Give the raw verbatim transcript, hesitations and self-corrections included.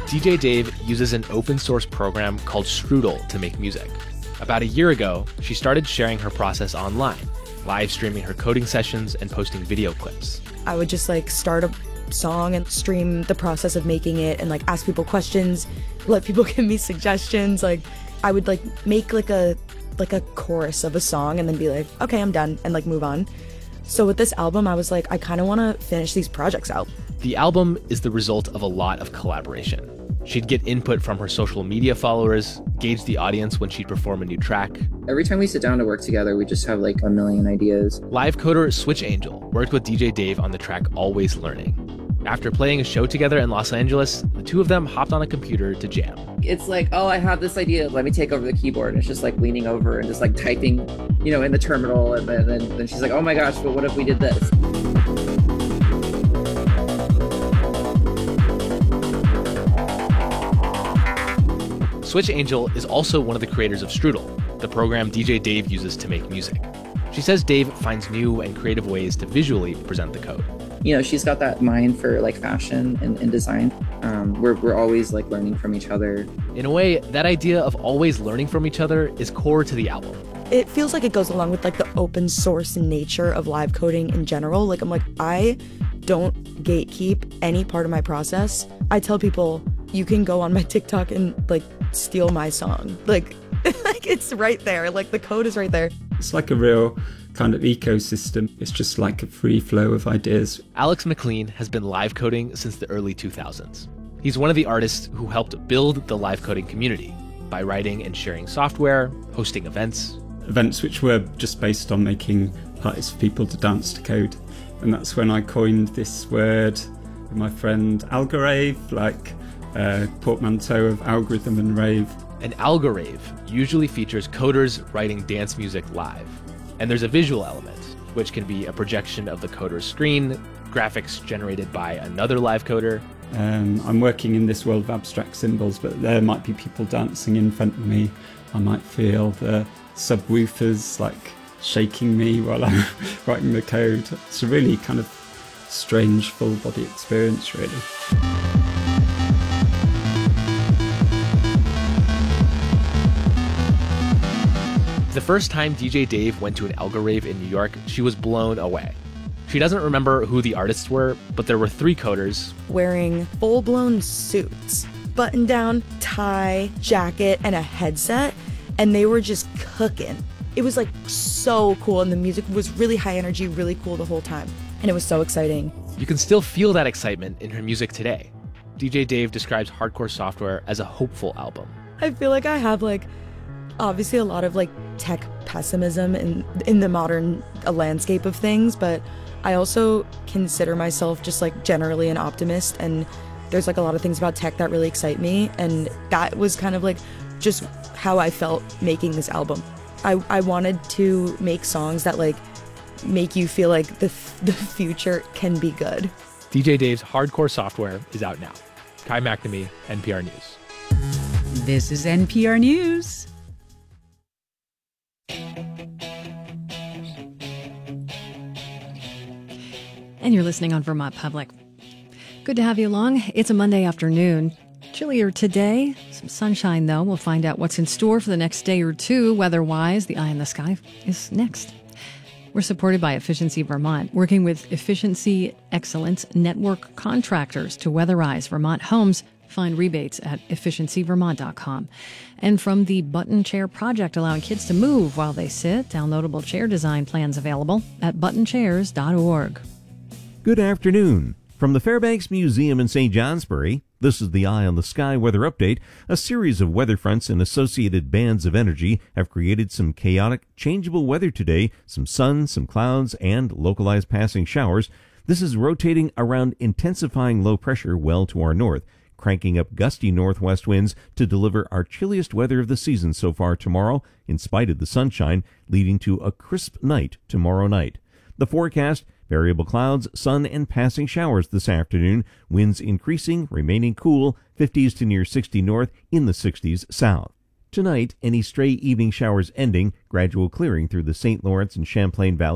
D J Dave uses an open source program called Strudel to make music. About a year ago, she started sharing her process online, live streaming her coding sessions and posting video clips. I would just like start a song and stream the process of making it and like ask people questions, let people give me suggestions. Like I would like make like a like a chorus of a song and then be like, okay, I'm done, and like move on. So with this album, I was like, I kind of want to finish these projects out. The album is the result of a lot of collaboration. She'd get input from her social media followers, gauge the audience when she'd perform a new track. Every time we sit down to work together, we just have like a million ideas. Live coder Switch Angel worked with D J Dave on the track Always Learning. After playing a show together in Los Angeles, the two of them hopped on a computer to jam. It's like, oh, I have this idea. Let me take over the keyboard. And it's just like leaning over and just like typing, you know, in the terminal. And then, then, then she's like, oh my gosh, but what if we did this? Switch Angel is also one of the creators of Strudel, the program D J Dave uses to make music. She says Dave finds new and creative ways to visually present the code. You know, she's got that mind for like fashion and, and design. Um, we're, we're always like learning from each other. In a way, that idea of always learning from each other is core to the album. It feels like it goes along with like the open source nature of live coding in general. Like I'm like, I don't gatekeep any part of my process. I tell people, you can go on my TikTok and like steal my song. Like, like it's right there. Like the code is right there. It's like a real kind of ecosystem. It's just like a free flow of ideas. Alex McLean has been live coding since the early two thousands. He's one of the artists who helped build the live coding community by writing and sharing software, hosting events. Events which were just based on making artists for people to dance to code. And that's when I coined this word with my friend Algorave, like a portmanteau of algorithm and rave. An algorave usually features coders writing dance music live. And there's a visual element, which can be a projection of the coder's screen, graphics generated by another live coder. Um, I'm working in this world of abstract symbols, but there might be people dancing in front of me. I might feel the subwoofers like shaking me while I'm writing the code. It's a really kind of strange full body experience, really. The first time D J Dave went to an algorave in New York, she was blown away. She doesn't remember who the artists were, but there were three coders wearing full-blown suits, button-down, tie, jacket, and a headset, and they were just cooking. It was like so cool, and the music was really high energy, really cool the whole time, and it was so exciting. You can still feel that excitement in her music today. D J Dave describes Hardcore Software as a hopeful album. I feel like I have like obviously a lot of like tech pessimism in in the modern uh, landscape of things, but I also consider myself just like generally an optimist, and there's like a lot of things about tech that really excite me, and that was kind of like just how I felt making this album. I, I wanted to make songs that like make you feel like the the future can be good. D J Dave's Hardcore Software is out now. Kai McNamee, N P R News. This is N P R News. And you're listening on Vermont Public. Good to have you along. It's a Monday afternoon. Chillier today. Some sunshine, though. We'll find out what's in store for the next day or two. Weather-wise, the eye in the sky is next. We're supported by Efficiency Vermont, working with Efficiency Excellence Network contractors to weatherize Vermont homes. Find rebates at efficiency vermont dot com. And from the Button Chair Project, allowing kids to move while they sit. Downloadable chair design plans available at button chairs dot org. Good afternoon. From the Fairbanks Museum in Saint Johnsbury, this is the Eye on the Sky weather update. A series of weather fronts and associated bands of energy have created some chaotic, changeable weather today. Some sun, some clouds, and localized passing showers. This is rotating around intensifying low pressure well to our north, cranking up gusty northwest winds to deliver our chilliest weather of the season so far tomorrow, in spite of the sunshine, leading to a crisp night tomorrow night. The forecast: variable clouds, sun, and passing showers this afternoon. Winds increasing, remaining cool, fifties to near sixty north, in the sixties south. Tonight, any stray evening showers ending, gradual clearing through the Saint Lawrence and Champlain Valley